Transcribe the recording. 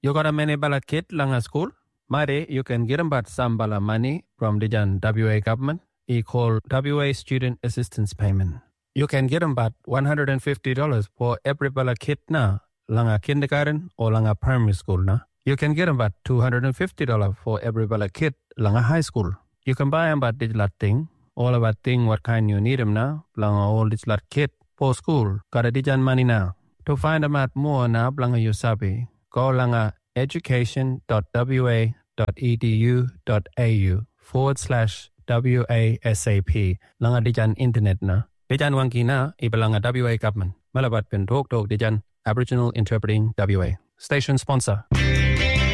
You got a many bala kid langa school? Mare, you can get about some bala money from the WA government. He called WA Student Assistance Payment. You can get about $150 for every bala kid na langa kindergarten or langa primary school na. You can get about $250 for every bala kid langa high school. You can buy about this lot thing, all about thing what kind you need them now, langa all this lot kid for school. Got a dijan money now. To find out more na langa you sabi, go langa education.wa.edu.au/WASAP langa dijan internet na. Dijan wangi na ibalanga WA government. Malabat pen tok dijan Aboriginal Interpreting WA. Station sponsor.